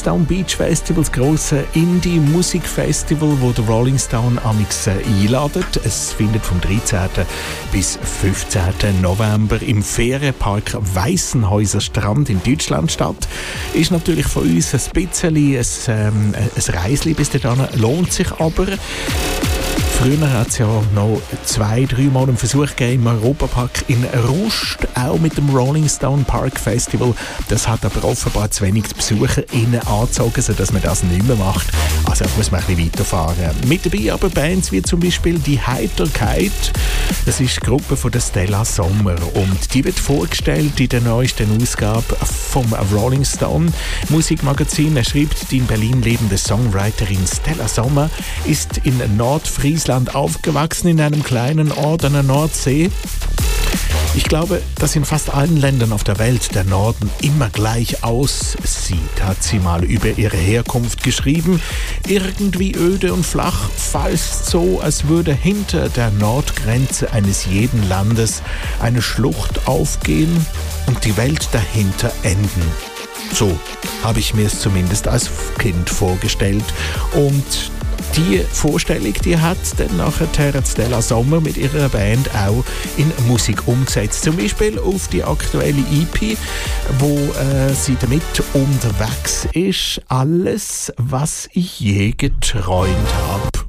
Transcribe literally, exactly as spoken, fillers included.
Stone Beach Festival, das grosse Indie-Musikfestival, wo der Rolling Stone amix einladet. Es findet vom dreizehnten bis fünfzehnten November im Ferienpark Weissenhäuser Strand in Deutschland statt. Ist natürlich für uns ein bisschen ein, ähm, ein Reisli bis dahin, lohnt sich aber. Früher hat es ja noch zwei, drei Mal einen Versuch gegeben im Europapark in Rust, auch mit dem Rolling Stone Park Festival. Das hat aber offenbar zu wenig BesucherInnen angezogen, sodass man das nicht mehr macht. Also muss man ein bisschen weiterfahren. Mit dabei aber Bands wie zum Beispiel die Heiterkeit. Das ist die Gruppe von der Stella Sommer und die wird vorgestellt in der neuesten Ausgabe vom Rolling Stone Musikmagazin. Er schreibt, die in Berlin lebende Songwriterin Stella Sommer ist in Nordfriesland aufgewachsen, in einem kleinen Ort an der Nordsee. Ich glaube, dass in fast allen Ländern auf der Welt der Norden immer gleich aussieht, hat sie mal über ihre Herkunft geschrieben. Irgendwie öde und flach, fast so, als würde hinter der Nordgrenze eines jeden Landes eine Schlucht aufgehen und die Welt dahinter enden. So habe ich mir es zumindest als Kind vorgestellt. Und die Vorstellung, die hat dann nachher Stella Sommer mit ihrer Band auch in Musik umgesetzt. Zum Beispiel auf die aktuelle E P, wo äh, sie damit unterwegs ist. Alles, was ich je geträumt habe.